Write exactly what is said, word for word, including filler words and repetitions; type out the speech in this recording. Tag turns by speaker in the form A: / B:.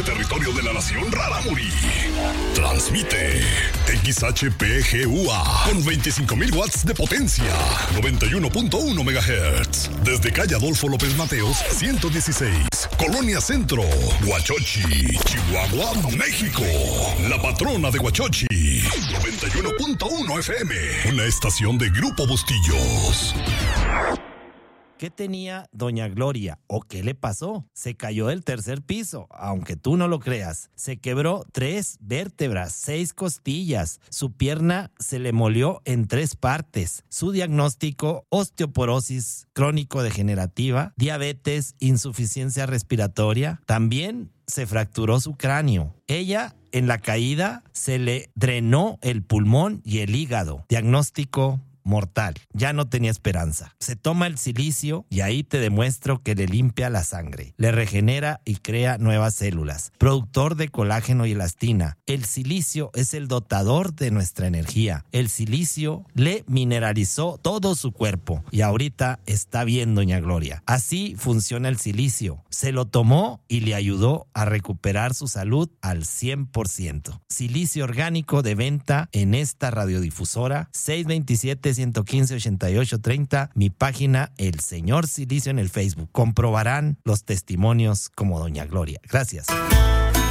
A: territorio de la nación Rarámuri. Transmite X H P G U A con veinticinco mil watts de potencia, noventa y uno punto uno megahertz. Desde calle Adolfo López Mateos, ciento dieciséis, Colonia Centro, Huachochi, Chihuahua, México. La patrona de Huachochi, noventa y uno punto uno F M, una estación de Grupo Bustillos.
B: ¿Qué tenía doña Gloria o qué le pasó? Se cayó del tercer piso, aunque tú no lo creas. Se quebró tres vértebras, seis costillas. Su pierna se le molió en tres partes. Su diagnóstico: osteoporosis crónico-degenerativa, diabetes, insuficiencia respiratoria. También se fracturó su cráneo. Ella, en la caída, se le drenó el pulmón y el hígado. Diagnóstico: mortal. Ya no tenía esperanza. Se toma el silicio y ahí te demuestro que le limpia la sangre, le regenera y crea nuevas células, productor de colágeno y elastina. El silicio es el dotador de nuestra energía. El silicio le mineralizó todo su cuerpo y ahorita está bien doña Gloria. Así funciona el silicio. Se lo tomó y le ayudó a recuperar su salud al cien por ciento. Silicio orgánico de venta en esta radiodifusora, seis veintisiete, ciento quince, ochenta y ocho treinta, mi página El Señor Silicio en el Facebook. Comprobarán los testimonios como doña Gloria. Gracias.